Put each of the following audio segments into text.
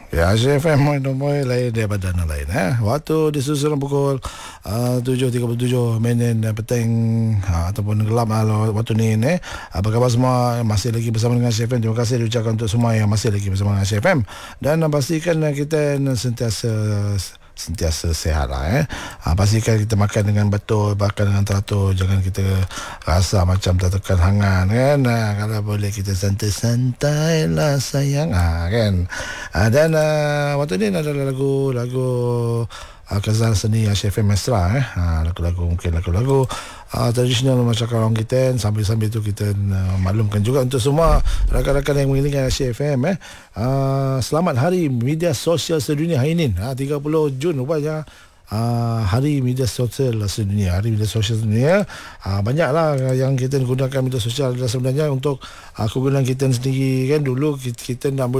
Ya, CFM Moy lain daripada yang lain. Waktu disusun pukul 7.37 minit petang ataupun gelap waktu ni. Apa khabar semua? Masih lagi bersama dengan CFM. Terima kasih diucapkan untuk semua yang masih lagi bersama dengan CFM. Dan pastikan kita sentiasa sehat lah. Pastikan kita makan dengan betul, makan dengan teratur, jangan kita rasa macam tertekan hangat kan. Kalau boleh kita santai-santai lah sayang kan. Dan waktu ni adalah lagu Kazal Seni HFM Mesra lagu-lagu mungkin lagu-lagu tradisional masyarakat orang kita. Sambil-sambil tu kita maklumkan juga untuk semua rakan-rakan yang mengiringkan HFM selamat Hari Media Sosial Sedunia hari ini 30 Jun rupanya. Hari Media Sosial Sedunia. Hari Media Sosial Sedunia. Banyaklah yang kita gunakan media sosial adalah sebenarnya untuk kegunaan kita sendiri kan. Dulu kita nak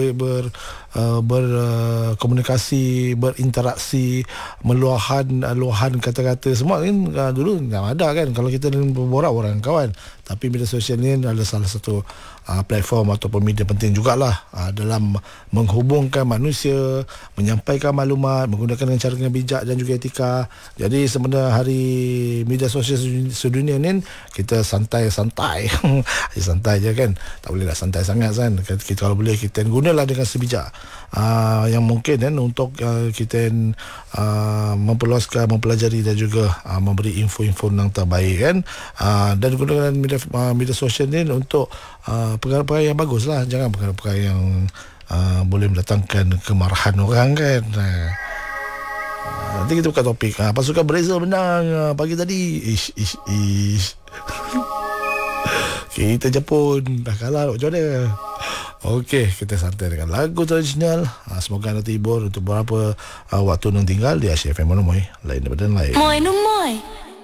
berkomunikasi, berinteraksi, luahan kata-kata semua kan. Dulu tak ada kan. Kalau kita berborak-borak dengan kawan. Tapi media sosial ni adalah salah satu platform ataupun media penting jugalah dalam menghubungkan manusia, menyampaikan maklumat, menggunakan dengan cara yang bijak dan juga etika. Jadi sebenarnya Hari Media Sosial Sedunia ni kita santai-santai santai je kan. Tak bolehlah santai sangat kan. Kita kalau boleh kita gunalah dengan sebijak yang mungkin kan untuk kita memperluaskan, mempelajari dan juga memberi info-info yang terbaik kan. Dan gunakan media sosial ni untuk perkara-perkara yang bagus lah. Jangan perkara-perkara yang boleh mendatangkan kemarahan orang kan. Nanti kita buka topik pasukan Brazil menang pagi tadi. Ish kita Jepun dah kalah macam mana. Okey, kita santai dengan lagu tradisional. Semoga anda terhibur untuk beberapa waktu yang tinggal di HFM Moy lain daripada lain. Moy.